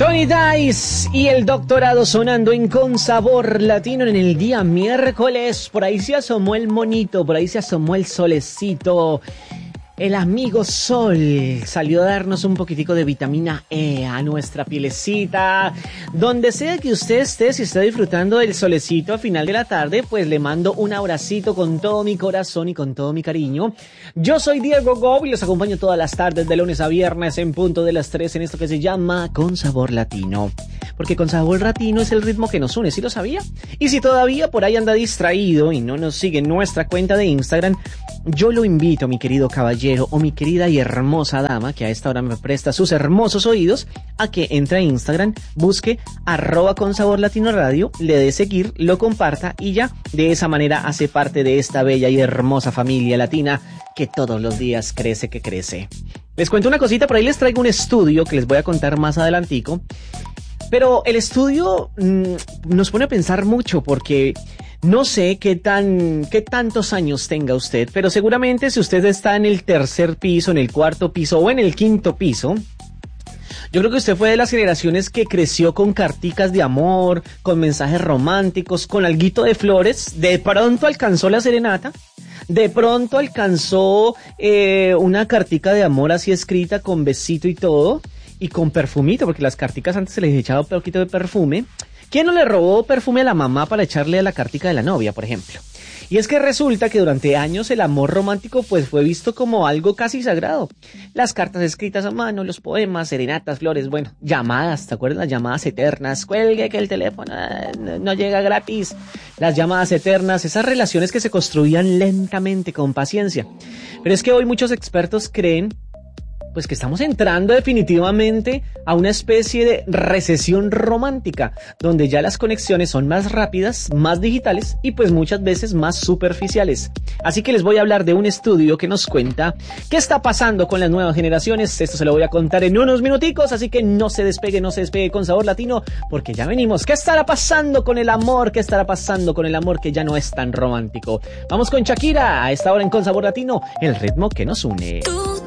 Tony Dice y el doctorado sonando en Con Sabor Latino en el día miércoles. Por ahí se asomó el monito, por ahí se asomó el solecito. El amigo Sol salió a darnos un poquitico de vitamina E a nuestra pielecita. Donde sea que usted esté, si está disfrutando del solecito a final de la tarde, pues le mando un abracito con todo mi corazón y con todo mi cariño. Yo soy Diego Gob y los acompaño todas las tardes de lunes a viernes en punto de las 3 en esto que se llama Con Sabor Latino. Porque Con Sabor Latino es el ritmo que nos une, ¿sí lo sabía? Y si todavía por ahí anda distraído y no nos sigue en nuestra cuenta de Instagram, yo lo invito, mi querido caballero o mi querida y hermosa dama, que a esta hora me presta sus hermosos oídos, a que entre a Instagram, busque @consaborlatinoradio, le dé seguir, lo comparta y ya, de esa manera hace parte de esta bella y hermosa familia latina que todos los días crece que crece. Les cuento una cosita, por ahí les traigo un estudio que les voy a contar más adelantico, pero el estudio nos pone a pensar mucho porque no sé qué tantos años tenga usted, pero seguramente si usted está en el tercer piso, en el cuarto piso o en el quinto piso, yo creo que usted fue de las generaciones que creció con carticas de amor, con mensajes románticos, con alguito de flores. De pronto alcanzó la serenata, de pronto alcanzó una cartica de amor así escrita con besito y todo, y con perfumito, porque las carticas antes se les echaba un poquito de perfume. ¿Quién no le robó perfume a la mamá para echarle a la cartica de la novia, por ejemplo? Y es que resulta que durante años el amor romántico pues fue visto como algo casi sagrado. Las cartas escritas a mano, los poemas, serenatas, flores, bueno, llamadas, ¿te acuerdas? Las llamadas eternas, cuelgue que el teléfono no llega gratis. Las llamadas eternas, esas relaciones que se construían lentamente, con paciencia. Pero es que hoy muchos expertos creen pues que estamos entrando definitivamente a una especie de recesión romántica, donde ya las conexiones son más rápidas, más digitales y pues muchas veces más superficiales. Así que les voy a hablar de un estudio que nos cuenta qué está pasando con las nuevas generaciones. Esto se lo voy a contar en unos minuticos, así que no se despegue con Sabor Latino, porque ya venimos. ¿Qué estará pasando con el amor? ¿Qué estará pasando con el amor que ya no es tan romántico? Vamos con Shakira a esta hora en Con Sabor Latino, el ritmo que nos une.